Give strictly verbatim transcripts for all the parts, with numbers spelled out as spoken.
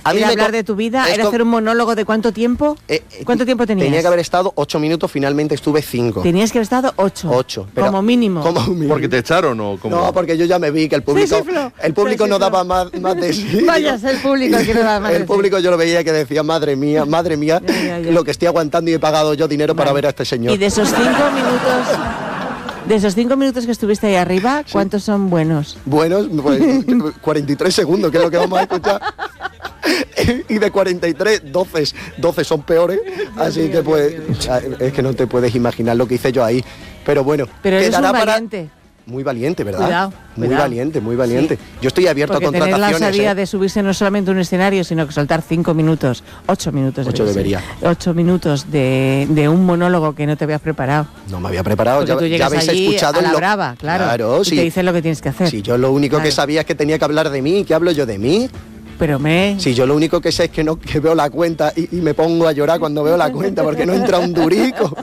A mí ¿Era me hablar co- de tu vida? esto- ¿Era hacer un monólogo de cuánto tiempo? Eh, eh, ¿Cuánto tiempo tenías? Tenía que haber estado ocho minutos, finalmente estuve cinco. Tenías que haber estado ocho. Ocho, pero- como mínimo. Como mínimo. ¿Porque te echaron o cómo? No, porque yo ya me vi que el público, Sí, sí, Flo. el público Sí, sí, no Flo. daba más, más de sí. Vaya, es el público el que no daba más de El sí. público yo lo veía que decía, madre mía, madre mía, Ya, ya, ya. lo que estoy aguantando y he pagado yo dinero para Vale. ver a este señor. Y de esos cinco minutos, de esos cinco minutos que estuviste ahí arriba, ¿cuántos son buenos? Buenos, pues cuarenta y tres segundos, que es lo que vamos a escuchar. Y de cuarenta y tres, doce, doce son peores. Así que pues, es que no te puedes imaginar lo que hice yo ahí. Pero bueno, Pero eres un quedará para- valiente. Muy valiente, ¿verdad? Cuidado, Muy cuidado. valiente, muy valiente. Sí. Yo estoy abierto Porque a tener la contrataciones. osadía ¿eh? de subirse no solamente a un escenario, sino que soltar cinco minutos, ocho minutos. Ocho debería debería. ser. Ocho minutos de, de un monólogo que no te habías preparado. No me había preparado, Porque ya, tú ya llegas habéis allí escuchado a la lo- brava, claro. Claro, y sí. te dicen lo que tienes que hacer. Si yo lo único que Claro. sabía es que tenía que hablar de mí, ¿qué hablo yo de mí? Pero me... Si yo lo único que sé es que no que veo la cuenta y, y me pongo a llorar cuando veo la cuenta porque no entra un durico.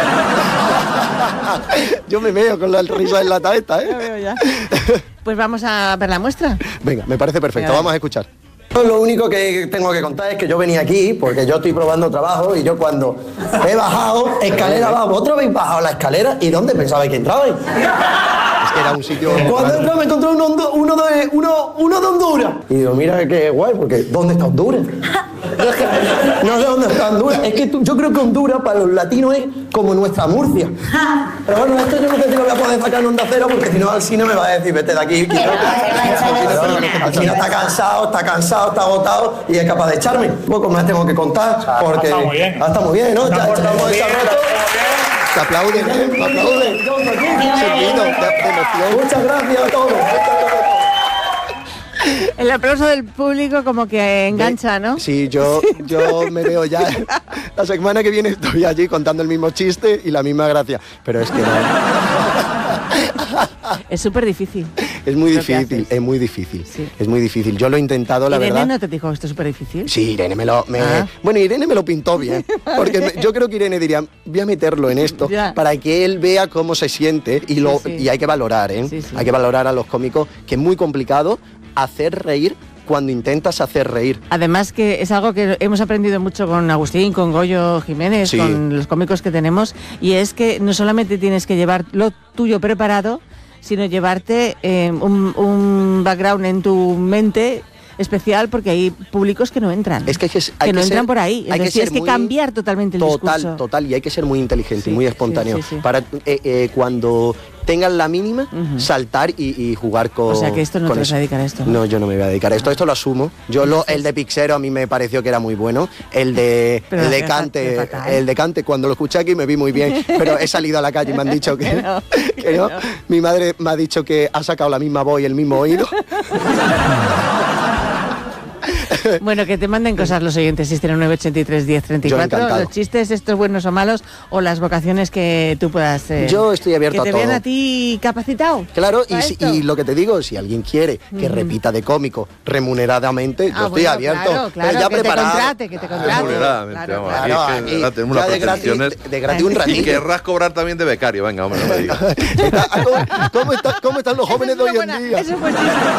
Yo me meo con la risa en la esta, Ya ¿eh? veo ya. Pues vamos a ver la muestra. Venga, me parece perfecto, Venga. vamos a escuchar. Lo único que tengo que contar es que yo venía aquí porque yo estoy probando trabajo y yo cuando he bajado, escalera abajo, vosotros habéis bajado la escalera y ¿dónde pensabais que entrabais? Es que era un sitio... Cuando entré me encontré uno, hondo- uno, de, uno, uno de Honduras. Y digo, mira qué guay, porque ¿dónde está Honduras? No sé dónde está Honduras. Es que tú- yo creo que Honduras para los latinos es como nuestra Murcia. Pero bueno, esto yo no sé si lo voy a poder sacar en Onda Cero porque si no al cine me va a decir, vete de aquí. Al cine está cansado, está cansado, está agotado y es capaz de echarme. Poco más tengo que contar porque... Está muy bien. Ah, está muy bien, ¿no? Está Ya, portado ya hemos muy bien. desarrollado. Se aplauden, ¿eh? Se aplauden. Seguido, de, de emoción. Muchas gracias a todos. Muchas gracias a todos. El aplauso del público como que engancha, ¿no? Sí, yo, yo me veo ya. La semana que viene estoy allí contando el mismo chiste y la misma gracia. Pero es que no. Es súper difícil. Es muy Lo que difícil, haces. es muy difícil. Sí. Es muy difícil. Yo lo he intentado, la Irene verdad. no te dijo que esto es súper difícil. Sí, Irene me lo... me- Ah. Bueno, Irene me lo pintó bien. Porque me- yo creo que Irene diría, voy a meterlo en esto Ya. para que él vea cómo se siente y, lo, Sí, sí. y hay que valorar, ¿eh? Sí, sí. Hay que valorar a los cómicos, que es muy complicado hacer reír cuando intentas hacer reír. Además que es algo que hemos aprendido mucho con Agustín, con Goyo Jiménez, Sí. con los cómicos que tenemos, y es que no solamente tienes que llevar lo tuyo preparado, sino llevarte eh, un, un background en tu mente especial, porque hay públicos que no entran. Es que hay que, hay que no que entran ser- por ahí. hay Entonces que ser tienes que muy- cambiar totalmente el Total, discurso. total, y hay que ser muy inteligente Sí, y muy sí, espontáneo. sí, sí. Para eh, eh, cuando tengan la mínima, Ujú. saltar y, y jugar con. O sea que esto no con te vas eso. a dedicar a esto. No, yo no me voy a dedicar a esto. Esto lo asumo. Yo lo, el de Pixero a mí me pareció que era muy bueno. El de, Pero el de que Cante, fatal, fatal. el de Cante, cuando lo escuché aquí me vi muy bien. Pero he salido a la calle y me han dicho que, Que no, que no. Mi madre me ha dicho que ha sacado la misma voz y el mismo oído. Bueno, que te manden cosas los oyentes, seis cero nueve, ochenta y tres, diez, treinta y Yo cuatro, encantado. los chistes, estos buenos o malos, o las vocaciones que tú puedas... eh, Yo estoy abierto que a te vean todo. a ti capacitado. Claro, y, para si- esto. y lo que te digo, si alguien quiere que repita de cómico remuneradamente, yo Ah, estoy bueno, abierto. Claro, claro, pero ya que preparado. te contrate, que te contrate. Remuneradamente, Claro, vamos, claro. aquí es que, aquí, ya tenemos unas ya de gratis, pretensiones. de, de gratis un Y ratito. querrás cobrar también de becario, venga, hombre, no me digas. Está- ¿Cómo, cómo está- cómo están los jóvenes de Esa hoy es en una día? buena- ese fue el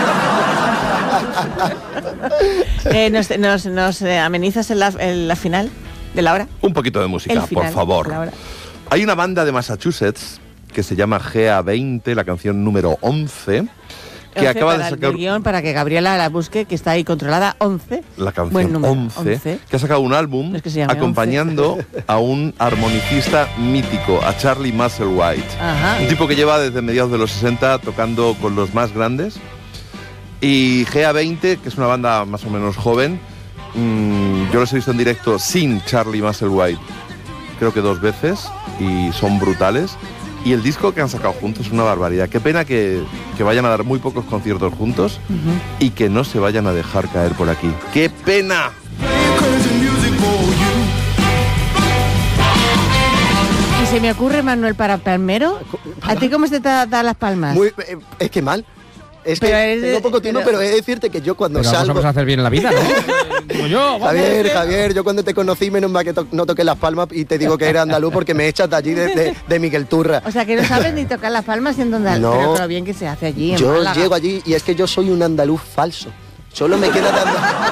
chiste. Eh, nos, nos, nos eh, amenizas en la, en la final de la hora. Un poquito de música, El final por favor. de la hora. Hay una banda de Massachusetts que se llama G A veinte, la canción número once, que once acaba de para el sacar guión, para que Gabriela la busque, que está ahí controlada, once. la Buen canción número, once, once. que ha sacado un álbum No es que se llame acompañando a un armonicista mítico, a Charlie Musselwhite. Ajá. Un tipo que lleva desde mediados de los sesenta tocando con los más grandes. Y G A veinte, que es una banda más o menos joven, mmm, yo los he visto en directo sin Charlie Musselwhite, creo que dos veces, y son brutales. Y el disco que han sacado juntos es una barbaridad. Qué pena que, que vayan a dar muy pocos conciertos juntos y que no se vayan a dejar caer por aquí. ¡Qué pena! Y se me ocurre, Manuel, para Palmero, ¿a ti cómo se te da, da las palmas? Muy, eh, es que mal. Es que Pero es de- tengo poco tiempo, pero- pero, he de decirte que yo cuando Pero algo salgo... vamos a hacer bien en la vida, ¿no? Como yo. vamos a Javier, hacer- Javier, yo cuando te conocí, menos mal que to- no toqué las palmas y te digo que era andaluz porque me echas de allí de, de, de Miguel Turra. O sea, que no sabes ni tocar las palmas en donde... No. Pero, pero bien que se hace allí, en Yo Málaga. llego allí y es que yo soy un andaluz falso. Solo me queda dando...